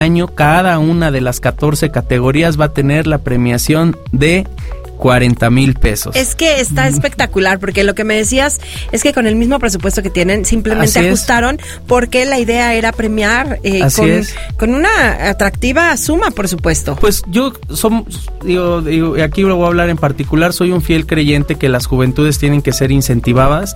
año cada una de las 14 categorías va a tener la premiación de 40,000 pesos. Es que está espectacular, porque lo que me decías es que con el mismo presupuesto que tienen, simplemente ajustaron, porque la idea era premiar con una atractiva suma, por supuesto. Pues yo digo, aquí lo voy a hablar en particular, soy un fiel creyente que las juventudes tienen que ser incentivadas,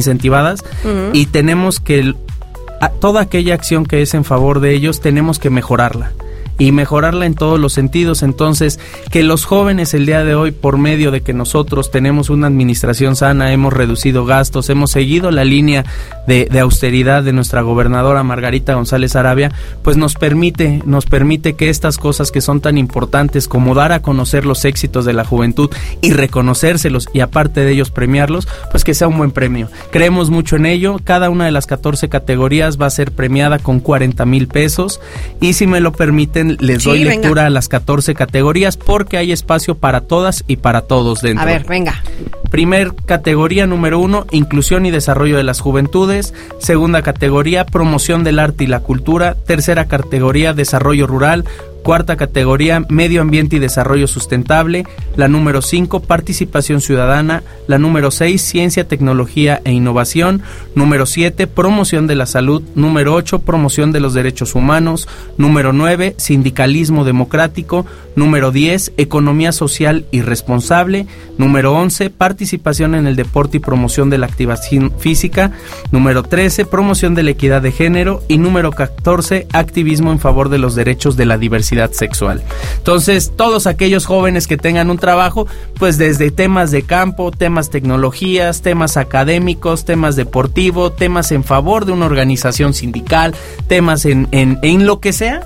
y tenemos que toda aquella acción que es en favor de ellos, tenemos que mejorarla. Y mejorarla en todos los sentidos. Entonces, que los jóvenes el día de hoy, por medio de que nosotros tenemos una administración sana, hemos reducido gastos, hemos seguido la línea de austeridad de nuestra gobernadora Margarita González Arabia, pues nos permite que estas cosas que son tan importantes como dar a conocer los éxitos de la juventud y reconocérselos, y aparte de ellos premiarlos, pues que sea un buen premio. Creemos mucho en ello. Cada una de las 14 categorías va a ser premiada con 40,000 pesos, y si me lo permiten, les doy lectura a las 14 categorías, porque hay espacio para todas y para todos dentro. A ver, venga. Primer categoría, número 1, inclusión y desarrollo de las juventudes. Segunda categoría, promoción del arte y la cultura. Tercera categoría, desarrollo rural. Cuarta categoría, medio ambiente y desarrollo sustentable. La número 5, participación ciudadana. La número 6, ciencia, tecnología e innovación. Número 7, promoción de la salud. Número 8, promoción de los derechos humanos. Número 9, sindicalismo democrático. Número 10, economía social y responsable. Número 11, participación en el deporte y promoción de la activación física. Número 13, promoción de la equidad de género. Y número 14, activismo en favor de los derechos de la diversidad sexual. Entonces, todos aquellos jóvenes que tengan un trabajo, pues desde temas de campo, temas tecnologías, temas académicos, temas deportivos, temas en favor de una organización sindical, temas en lo que sea,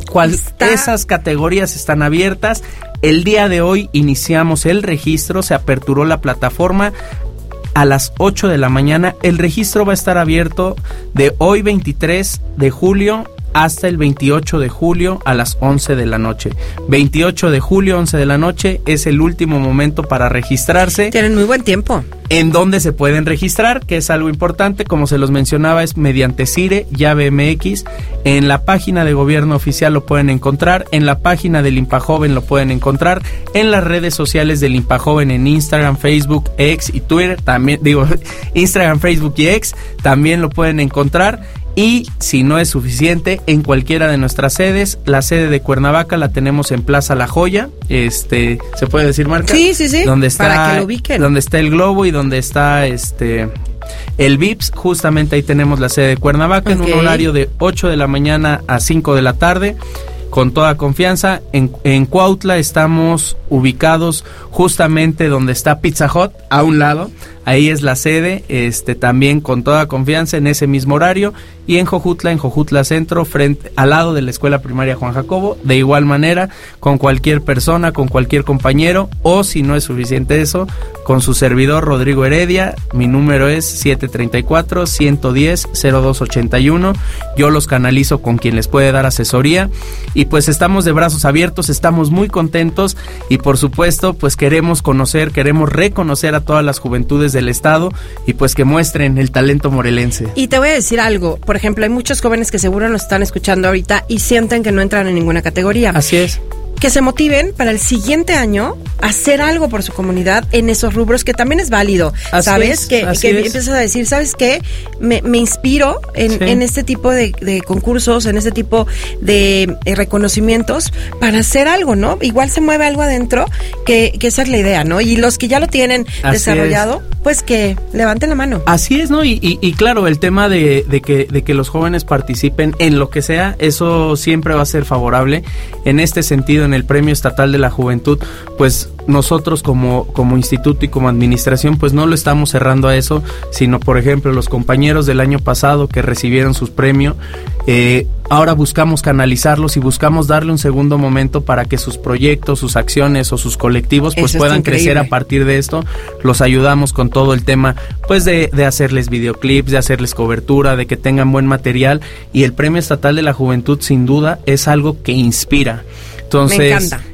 esas categorías están abiertas. El día de hoy iniciamos el registro, se aperturó la plataforma a las 8 de la mañana. El registro va a estar abierto de hoy 23 de julio hasta el 28 de julio a las 11 de la noche. 28 de julio, 11 de la noche, es el último momento para registrarse. Tienen muy buen tiempo. ¿En dónde se pueden registrar? Que es algo importante, como se los mencionaba, es mediante CIRE, llave MX. En la página de gobierno oficial lo pueden encontrar, en la página del INPAJoven lo pueden encontrar, en las redes sociales del INPAJoven, en Instagram, Facebook, X y Twitter, también Instagram, Facebook y X, también lo pueden encontrar. Y si no es suficiente, en cualquiera de nuestras sedes. La sede de Cuernavaca la tenemos en Plaza La Joya, ¿se puede decir marca? Sí, donde está, para que lo ubiquen. Donde está el Globo y donde está el Vips, justamente ahí tenemos la sede de Cuernavaca, en un horario de 8 de la mañana a 5 de la tarde. Con toda confianza, en Cuautla estamos ubicados justamente donde está Pizza Hut, a un lado. Ahí es la sede, también con toda confianza en ese mismo horario. Y en Jojutla Centro, al lado de la Escuela Primaria Juan Jacobo, de igual manera, con cualquier persona, con cualquier compañero, o si no es suficiente eso, con su servidor Rodrigo Heredia. Mi número es 734-110-0281. Yo los canalizo con quien les puede dar asesoría. Y pues estamos de brazos abiertos, estamos muy contentos, y por supuesto, pues queremos reconocer a todas las juventudes del estado, y pues que muestren el talento morelense. Y te voy a decir algo, por ejemplo, hay muchos jóvenes que seguro nos están escuchando ahorita y sienten que no entran en ninguna categoría. Así es. Que se motiven para el siguiente año a hacer algo por su comunidad en esos rubros, que también es válido. Así ¿sabes? Es, que empiezas a decir, ¿sabes qué? Me inspiro en este tipo de concursos, en este tipo de reconocimientos para hacer algo, ¿no? Igual se mueve algo adentro, que esa es la idea, ¿no? Y los que ya lo tienen desarrollado, pues que levanten la mano. Así es, ¿no? Y claro, el tema de que los jóvenes participen en lo que sea, eso siempre va a ser favorable. En este sentido, en el Premio Estatal de la Juventud, pues nosotros como instituto y como administración, pues no lo estamos cerrando a eso, sino, por ejemplo, los compañeros del año pasado que recibieron sus premios, ahora buscamos canalizarlos y buscamos darle un segundo momento para que sus proyectos, sus acciones o sus colectivos pues puedan crecer a partir de esto. Los ayudamos con todo el tema, pues de hacerles videoclips, de hacerles cobertura, de que tengan buen material, y el Premio Estatal de la Juventud sin duda es algo que inspira. Entonces,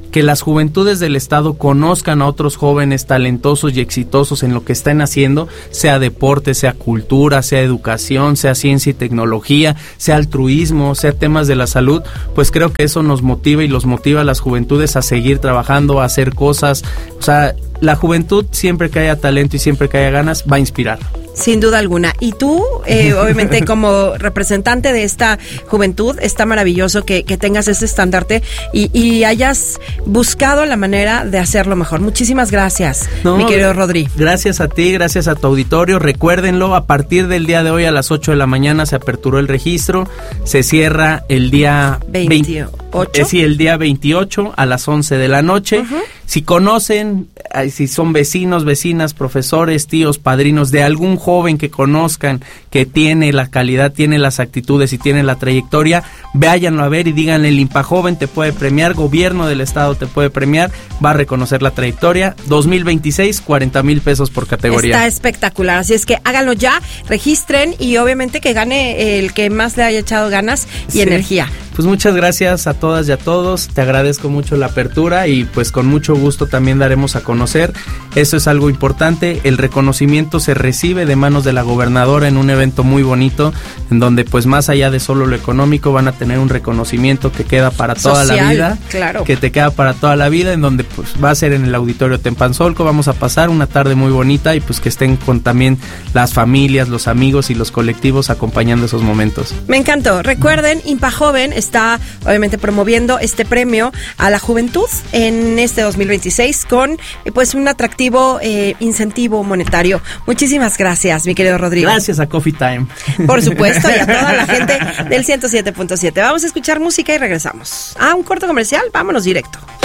que las juventudes del estado conozcan a otros jóvenes talentosos y exitosos en lo que están haciendo, sea deporte, sea cultura, sea educación, sea ciencia y tecnología, sea altruismo, sea temas de la salud, pues creo que eso nos motiva y los motiva a las juventudes a seguir trabajando, a hacer cosas. O sea, la juventud, siempre que haya talento y siempre que haya ganas, va a inspirar. Sin duda alguna. Y tú, obviamente, como representante de esta juventud, está maravilloso que tengas ese estandarte y hayas buscado la manera de hacerlo mejor. Muchísimas gracias, mi querido Rodri. Gracias a ti, gracias a tu auditorio. Recuérdenlo, a partir del día de hoy a las 8 de la mañana se aperturó el registro. Se cierra el día 28. El día 28 a las 11 de la noche. Uh-huh. Si conocen, si son vecinos, vecinas, profesores, tíos, padrinos de algún joven que conozcan, que tiene la calidad, tiene las actitudes y tiene la trayectoria, váyanlo a ver y díganle: el Impajoven te puede premiar, gobierno del estado te puede premiar, va a reconocer la trayectoria. 2026, 40,000 pesos por categoría. Está espectacular, así es que háganlo ya, registren y obviamente que gane el que más le haya echado ganas y energía. Pues muchas gracias a todas y a todos, te agradezco mucho la apertura y pues con mucho gusto también daremos a conocer. Eso es algo importante, el reconocimiento se recibe de manos de la gobernadora en un evento muy bonito, en donde pues más allá de solo lo económico van a tener un reconocimiento que queda para toda social, la vida, claro. Que te queda para toda la vida, en donde pues va a ser en el Auditorio Tempanzolco, vamos a pasar una tarde muy bonita y pues que estén con también las familias, los amigos y los colectivos acompañando esos momentos. Me encantó, recuerden, Impajoven está obviamente promoviendo este premio a la juventud en este 2026 con pues un atractivo incentivo monetario. Muchísimas gracias, mi querido Rodrigo. Gracias a Coffee Time. Por supuesto, y a toda la gente del 107.7. Vamos a escuchar música y regresamos. Un corto comercial, vámonos directo.